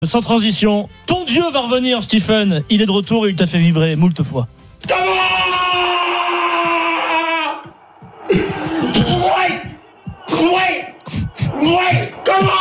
Sans transition, ton Dieu va revenir, Stephen. Il est de retour et il t'a fait vibrer moult fois. Ouais,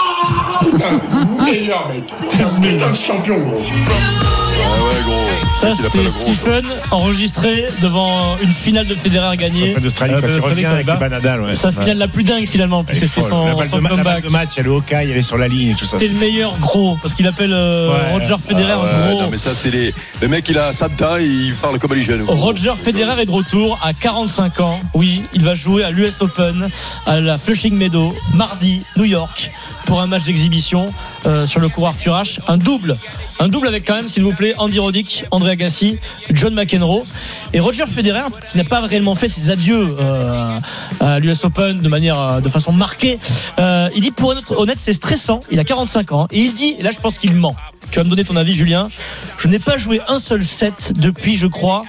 comment meilleur mec. T'es un putain de champion, gros. Ouais, gros. Ça, c'était Stephen enregistré devant une finale de Federer gagnée. d'Australie, quand il revient avec les Nadal, ouais. Sa finale la plus dingue finalement, puisque c'est son comeback. La balle de match, elle est au cas, elle est sur la ligne et tout ça. C'était le meilleur gros, parce qu'il appelle Roger Federer gros. Non, mais ça, c'est le mec, il a ça de taille, il parle comme les jeunes. Roger Federer est de retour à 45 ans. Oui, il va jouer à l'US Open, à la Flushing Meadows, mardi, New York, pour un match d'exhibition sur le cours Arthur Ashe. Un double avec quand même, s'il vous plaît, Andy Roddick, André Agassi, John McEnroe et Roger Federer, qui n'a pas réellement fait ses adieux à l'US Open de façon marquée. Il dit, pour être honnête, c'est stressant. Il a 45 ans et il dit, et là je pense qu'il ment. Tu vas me donner ton avis, Julien. Je n'ai pas joué un seul set depuis, je crois,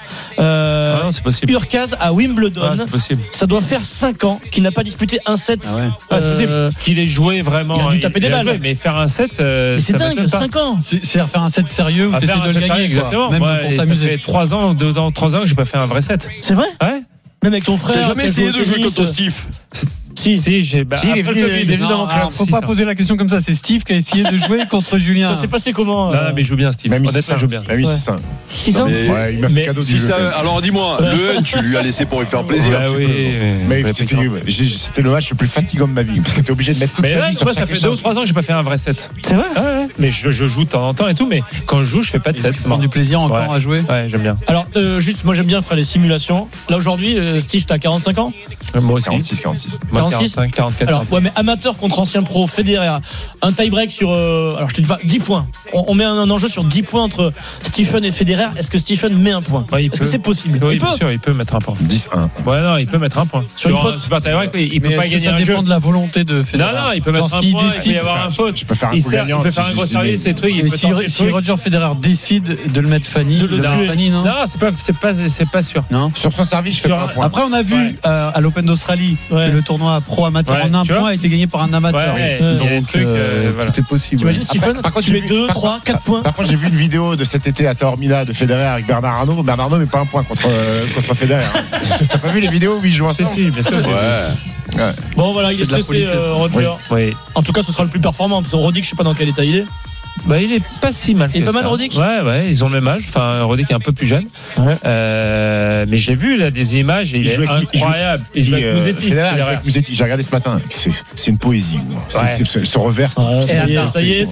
Urkaz à Wimbledon. C'est possible. Ça doit faire 5 ans qu'il n'a pas disputé un set. C'est possible. Qu'il ait joué vraiment. Il a dû taper des balles. Mais faire un set, mais c'est dingue, 5 ans. C'est faire un set sérieux où tu essaies de le gagner. Exactement. Même pour t'amuser. Ça fait 3 ans que j'ai pas fait un vrai set. C'est vrai? Ouais. Même avec ton frère. J'ai jamais essayé de jouer contre Steve. Si, j'ai. Il est venu dans mon club. Faut pas poser la question comme ça. C'est Steve qui a essayé de jouer contre Julien. Ça s'est passé comment? Non, mais il joue bien, Steve. Honnêtement, il joue bien. Oui, c'est ça. 6 ans? Ouais, il m'a fait cadeau du jeu. Alors dis-moi, le 1, tu lui as laissé pour lui faire plaisir. Oui. Mais c'était le match le plus fatigant de ma vie parce que t'es obligé de mettre toute ta vie sur chaque ça fait 2 ou 3 ans que j'ai pas fait un vrai set. C'est vrai? Ouais. Mais je joue de temps en temps et tout, mais quand je joue, je fais pas de set. Tu prends du plaisir encore à jouer. Ouais, j'aime bien. Alors, juste, moi j'aime bien faire les simulations. Là aujourd'hui, Steve, t'as 45 ans? Moi aussi. 46. Moi, 46. 45, 44. Alors, ouais, mais amateur contre ancien pro, Federer, un tie-break sur, alors je te dis pas, 10 points. On met un enjeu sur 10 points entre Stephen et Federer. Est-ce que Stephen met un point? Ouais, est-ce que c'est possible? Oui, bien sûr, il peut mettre un point. 10-1. Ouais, non, il peut mettre un point. Sur une faute. Super tie-break, il peut pas gagner ça un jeu. dépend de la volonté de Federer. Non, il peut mettre un point, il peut y avoir un faute. Je peux faire un coup gagnant. Il peut faire un gros service, ces trucs. Si Roger Federer décide de le mettre Fanny, de le tuer. Fanny, non? Non, c'est pas sûr. Non. Sur son service, je fais pas un point. Après, on a vu à l'Open d'Australie que le tournoi pro amateur en un point a été gagné par un amateur. Donc, tout est possible. T'imagines, Stephen? Par contre, tu mets 2, 3, 4 points. Par contre, j'ai vu une vidéo de cet été à Taormina de Federer avec Bernard Arnault. Bernard Arnault met pas un point contre Federer. T'as pas vu les vidéos où ils jouent ensemble? Si, bien sûr. Ouais. Bon, voilà, il est stressé, Roger. Oui. En tout cas, ce sera le plus performant. Parce que Roddick, je sais pas dans quel état il est. Bah, il est pas si mal. Il est pas mal, Roddick? Ouais, ils ont le même âge. Enfin, Roddick est un peu plus jeune. Ouais. Mais j'ai vu là des images et il est incroyable. Il joue avec Musetti. J'ai regardé ce matin. C'est une poésie. Ce revers. Ça y est.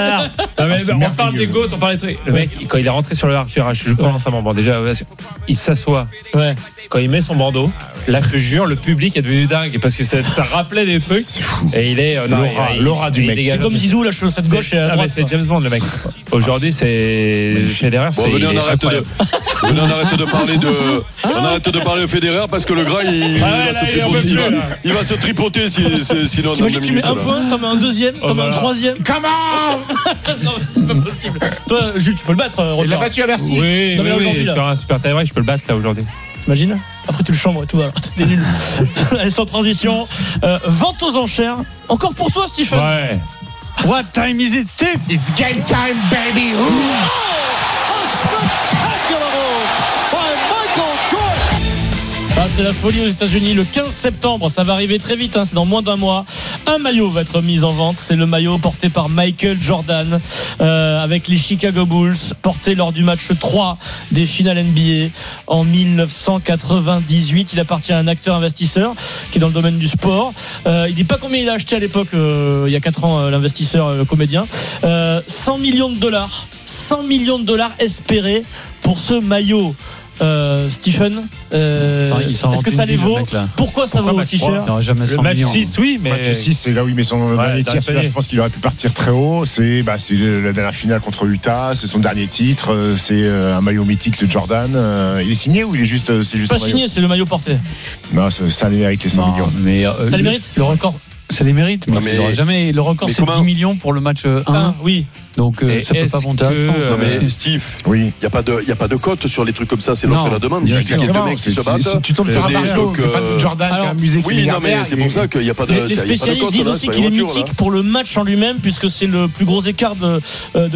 On parle des GOAT, on parle des trucs. Le mec, quand il est rentré sur le Arthur Ashe, je joue pas l'entraînement. Bon, déjà, il s'assoit. Ouais. Quand il met son bandeau, là, je te jure, le public est devenu dingue parce que ça rappelait des trucs. C'est fou. Et il est l'aura du mec. C'est comme Zizou, la chaussette gauche et à droite. C'est James Bond, le mec. Aujourd'hui, c'est Federer. Bon, venez, on arrête de parler de Federer parce que le gras, il va se tripoter sinon. T'imagines, tu mets un point, t'en mets un deuxième, t'en mets un troisième. Comment? Non, c'est pas possible. Toi, Jules, tu peux le battre, Roger. Il l'a battu à Bercy. Oui, Non, mais aujourd'hui, là. sur un super tie-break, je peux le battre là aujourd'hui. T'imagines? Après tu le chambres et tout, alors t'es nul. Allez, sans transition, vente aux enchères. Encore pour toi, Stephen. Ouais. What time is it, Steve? It's game time, baby. Ah, c'est la folie aux États-Unis. Le 15 septembre, ça va arriver très vite, c'est dans moins d'un mois. Un maillot va être mis en vente. C'est le maillot porté par Michael Jordan avec les Chicago Bulls, porté lors du match 3 des finales NBA en 1998. Il appartient à un acteur investisseur qui est dans le domaine du sport. Il dit pas combien il a acheté à l'époque, il y a 4 ans, l'investisseur, le comédien. 100 millions de dollars. 100 millions de dollars espérés pour ce maillot. Stephen, est-ce que ça les vaut? Pourquoi ça vaut aussi cher? Le match 6, oui, mais match 6, c'est là où il met son dernier tir. Je pense qu'il aurait pu partir très haut. C'est la dernière finale contre Utah. C'est son dernier titre. C'est un maillot mythique de Jordan. Il est signé ou il est juste? C'est juste pas signé, c'est le maillot porté. Non, ça les mérite les 100 millions. Mais ça les mérite. Le record. C'est les mérites, mais ils n'auront jamais. Le record, c'est 10 millions pour le match 1. Oui. Donc ça peut pas monter à 100. Non mais Steve, il y a pas de cote sur les trucs comme ça, c'est l'offre et la demande. Il y a quelques mecs qui se battent. Si tu tombes sur un Mario, le fan de Jordan, qui a un musée qui non mais c'est pour ça qu'il n'y a pas de. Les spécialistes disent aussi qu'il est mythique pour le match en lui-même, puisque c'est le plus gros écart de